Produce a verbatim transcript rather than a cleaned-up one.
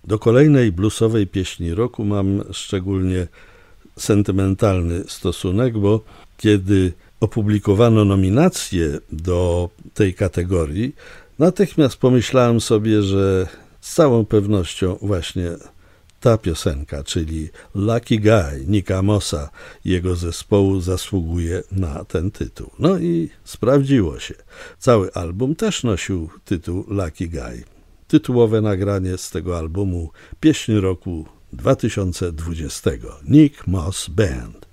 Do kolejnej bluesowej pieśni roku mam szczególnie sentymentalny stosunek, bo kiedy opublikowano nominacje do tej kategorii, natychmiast pomyślałem sobie, że z całą pewnością właśnie ta piosenka, czyli Lucky Guy Nika Mossa i jego zespołu zasługuje na ten tytuł. No i sprawdziło się. Cały album też nosił tytuł Lucky Guy. Tytułowe nagranie z tego albumu, pieśń roku dwa tysiące dwudziestego. Nick Moss Band.